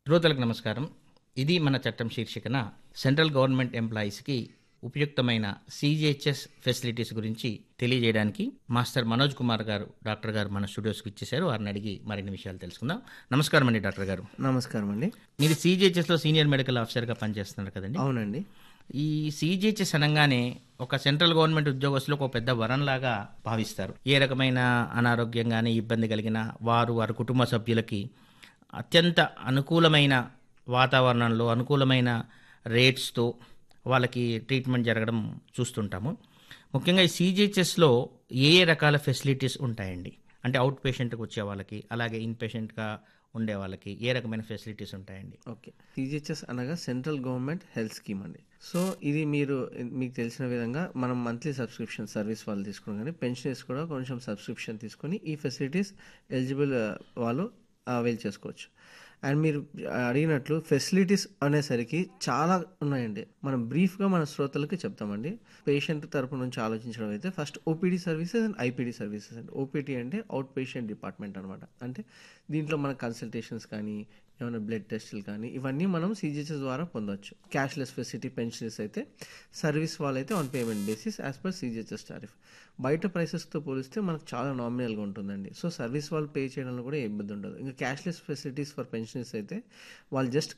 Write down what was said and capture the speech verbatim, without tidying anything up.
శ్రోతలకు నమస్కారం. ఇది మన చట్టం శీర్షికన సెంట్రల్ గవర్నమెంట్ ఎంప్లాయీస్కి ఉపయుక్తమైన సీజీహెచ్ఎస్ ఫెసిలిటీస్ గురించి తెలియజేయడానికి మాస్టర్ మనోజ్ కుమార్ గారు డాక్టర్ గారు మన స్టూడియోస్కి ఇచ్చేశారు. వారిని అడిగి మరిన్ని విషయాలు తెలుసుకుందాం. నమస్కారం అండి డాక్టర్ గారు. నమస్కారం అండి. మీరు సీజీహెచ్ఎస్లో సీనియర్ మెడికల్ ఆఫీసర్గా పనిచేస్తున్నారు కదండి. అవునండి. ఈ సీజీహెచ్ఎస్ అనగానే ఒక సెంట్రల్ గవర్నమెంట్ ఉద్యోగస్తులకు ఒక పెద్ద వరంలాగా భావిస్తారు. ఏ రకమైన అనారోగ్యం కానీ ఇబ్బంది కలిగిన వారు వారి కుటుంబ సభ్యులకి అత్యంత అనుకూలమైన వాతావరణంలో అనుకూలమైన రేట్స్తో వాళ్ళకి ట్రీట్మెంట్ జరగడం చూస్తుంటాము. ముఖ్యంగా ఈ సీజీహెచ్ఎస్లో ఏ ఏ రకాల ఫెసిలిటీస్ ఉంటాయండి? అంటే అవుట్ పేషెంట్కి వచ్చే వాళ్ళకి, అలాగే ఇన్ పేషెంట్గా ఉండే వాళ్ళకి ఏ రకమైన ఫెసిలిటీస్ ఉంటాయండి? ఓకే. సీజీహెచ్ఎస్ అనగా సెంట్రల్ గవర్నమెంట్ హెల్త్ స్కీమ్ అండి. సో ఇది మీరు మీకు తెలిసిన విధంగా మనం మంత్లీ సబ్స్క్రిప్షన్ సర్వీస్ వాళ్ళు తీసుకుని కానీ పెన్షనర్స్ కూడా కొంచెం సబ్స్క్రిప్షన్ తీసుకొని ఈ ఫెసిలిటీస్ ఎలిజిబుల్ వాళ్ళు అవైల్ చేసుకోవచ్చు. అండ్ మీరు అడిగినట్లు ఫెసిలిటీస్ అనేసరికి చాలా ఉన్నాయండి. మనం బ్రీఫ్గా మన శ్రోతలకి చెప్తామండి. పేషెంట్ తరపు నుంచి ఆలోచించడం అయితే first OPD services and IPD services అండి. ఓపీడీ అంటే అవుట్ పేషెంట్ డిపార్ట్మెంట్ అనమాట. అంటే దీంట్లో మన కన్సల్టేషన్స్ కానీ ఏమైనా బ్లడ్ టెస్టులు కానీ ఇవన్నీ మనం సీజీహెచ్ఎస్ ద్వారా పొందవచ్చు. క్యాష్లెస్ ఫెసిలిటీ పెన్షనర్స్ అయితే సర్వీస్ వాళ్ళైతే on payment basis as per CGHS tariff. బయట ప్రైసెస్తో పోలిస్తే మనకు చాలా నామినల్గా ఉంటుందండి. సో సర్వీస్ వాళ్ళు పే చేయడంలో కూడా ఏ ఇబ్బంది ఉండదు. ఇంకా క్యాష్లెస్ ఫెసిలిటీస్ ఫర్ పెన్షనర్స్ అయితే వాళ్ళు జస్ట్